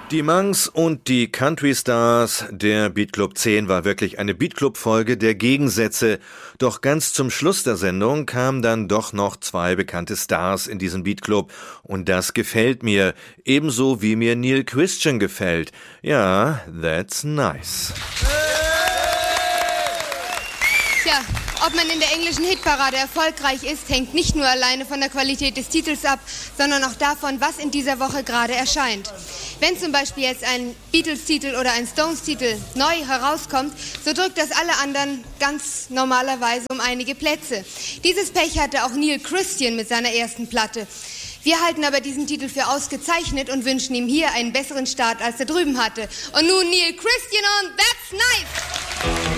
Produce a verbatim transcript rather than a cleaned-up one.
Die Monks und die Country Stars, der Beatclub zehn war wirklich eine Beatclub-Folge der Gegensätze. Doch ganz zum Schluss der Sendung kamen dann doch noch zwei bekannte Stars in diesen Beatclub. Und das gefällt mir, ebenso wie mir Neil Christian gefällt. Ja, that's nice. Tja, ob man in der englischen Hitparade erfolgreich ist, hängt nicht nur alleine von der Qualität des Titels ab, sondern auch davon, was in dieser Woche gerade erscheint. Wenn zum Beispiel jetzt ein Beatles-Titel oder ein Stones-Titel neu herauskommt, so drückt das alle anderen ganz normalerweise um einige Plätze. Dieses Pech hatte auch Neil Christian mit seiner ersten Platte. Wir halten aber diesen Titel für ausgezeichnet und wünschen ihm hier einen besseren Start, als er drüben hatte. Und nun Neil Christian und That's Nice!